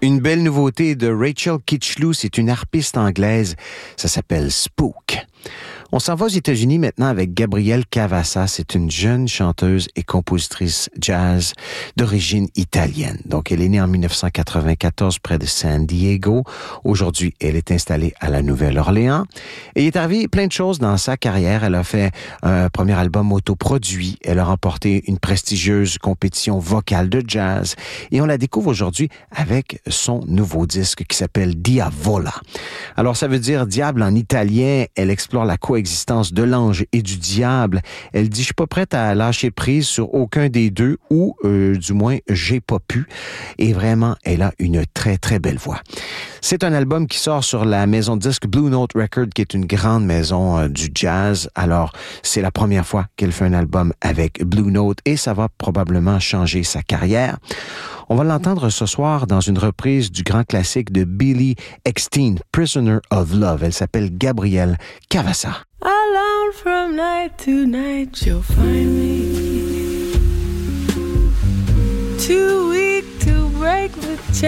Une belle nouveauté de Rachel Kitchlew, c'est une harpiste anglaise. Ça s'appelle Spook. On s'en va aux États-Unis maintenant avec Gabrielle Cavassa. C'est une jeune chanteuse et compositrice jazz d'origine italienne. Donc, elle est née en 1994 près de San Diego. Aujourd'hui, elle est installée à la Nouvelle-Orléans. Et il est arrivé plein de choses dans sa carrière. Elle a fait un premier album autoproduit. Elle a remporté une prestigieuse compétition vocale de jazz. Et on la découvre aujourd'hui avec son nouveau disque qui s'appelle Diavola. Alors, ça veut dire diable en italien. Elle explore la coexistence de l'ange et du diable. Elle dit, je suis pas prête à lâcher prise sur aucun des deux, ou du moins, j'ai pas pu. Et vraiment, elle a une très, très belle voix. C'est un album qui sort sur la maison de disque Blue Note Records, qui est une grande maison du jazz. Alors, c'est la première fois qu'elle fait un album avec Blue Note et ça va probablement changer sa carrière. On va l'entendre ce soir dans une reprise du grand classique de Billy Eckstine, Prisoner of Love. Elle s'appelle Gabrielle Cavassa. Alone from night to night, you'll find me too weak to break the chain.